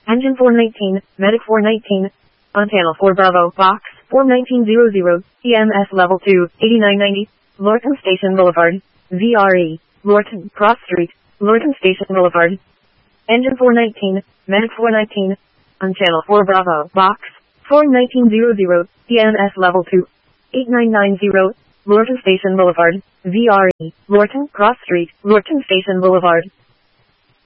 Engine 419, Medic 419. On Channel 4 Bravo, Box 41900, EMS Level 2, 8990, Lorton Station Boulevard, VRE, Lorton, Cross Street, Lorton Station Boulevard. Engine 419, Medic 419. On Channel 4 Bravo, Box 41900, EMS Level 2, 8990, Lorton Station Boulevard, VRE, Lorton, Cross Street, Lorton Station Boulevard.